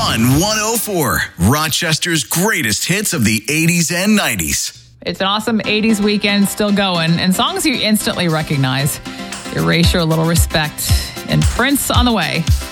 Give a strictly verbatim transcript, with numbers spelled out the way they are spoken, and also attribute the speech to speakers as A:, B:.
A: on one oh four, Rochester's greatest hits of the eighties and nineties.
B: It's an awesome eighties weekend still going, and songs you instantly recognize. Erase Your Little Respect, and Prince on the way.